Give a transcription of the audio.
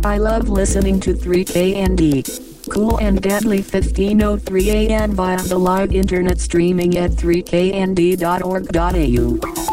I love listening to 3KND. Cool and deadly 15:03 a.m. via the live internet streaming at 3knd.org.au.